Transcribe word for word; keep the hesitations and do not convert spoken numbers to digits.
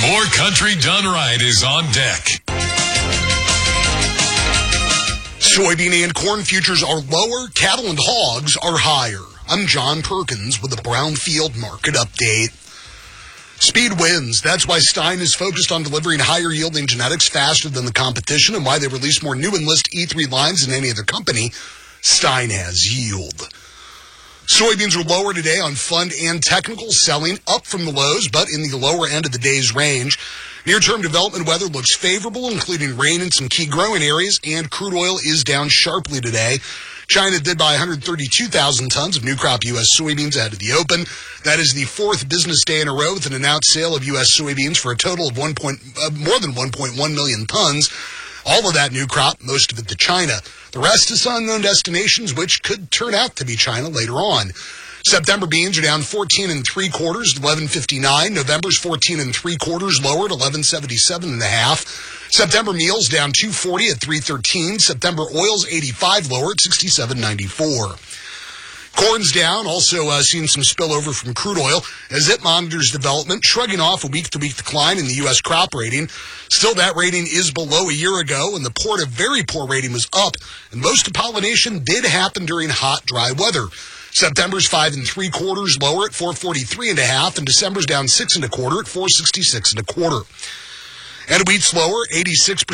More Country Done Right is on deck. Soybean and corn futures are lower, cattle and hogs are higher. I'm John Perkins with the Brownfield Market Update. Speed wins. That's why Stein is focused on delivering higher yielding genetics faster than the competition and why they release more new Enlist E three lines than any other company. Stein has yield. Soybeans are lower today on fund and technical, selling up from the lows, but in the lower end of the day's range. Near-term development weather looks favorable, including rain in some key growing areas, and crude oil is down sharply today. China did buy one hundred thirty-two thousand tons of new crop U S soybeans ahead of the open. That is the fourth business day in a row with an announced sale of U S soybeans for a total of one point, uh, more than one point one million tons. All of that new crop, most of it to China. The rest is unknown destinations, which could turn out to be China later on. September beans are down fourteen and three quarters at eleven fifty-nine. November's fourteen and three quarters lower at eleven seventy-seven and a half. September meals down two forty at three thirteen. September oils eighty-five lower at sixty-seven ninety-four. Corn's down, also uh, seeing some spillover from crude oil as it monitors development, shrugging off a week-to-week decline in the U S crop rating. Still, that rating is below a year ago, and the poor to very poor rating was up, and most of pollination did happen during hot, dry weather. September's five and three quarters lower at four forty-three and a half, and December's down six and a quarter at four sixty-six and a quarter. And wheat's lower, eighty-six percent.